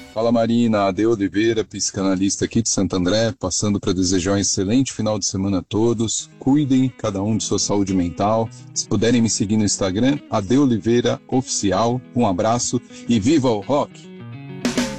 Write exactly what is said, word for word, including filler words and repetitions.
Fala Marina, Ade Oliveira, psicanalista aqui de Santo André, passando para desejar um excelente final de semana a todos. Cuidem cada um de sua saúde mental. Se puderem me seguir no Instagram, Ade Oliveira Oficial. Um abraço e viva o rock!